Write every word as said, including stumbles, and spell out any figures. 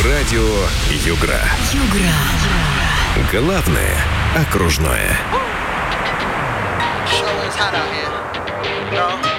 Радио Югра. Югра. Главное окружное. Sure is hot out here. No.